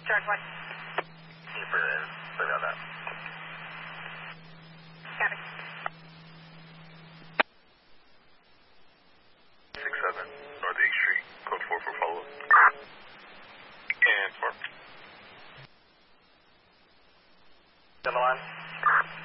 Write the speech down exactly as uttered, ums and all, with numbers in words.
Charge one. Keeper is, sorry about that. Copy. six seven, North eighth Street, code four for follow-up. And four. On the line.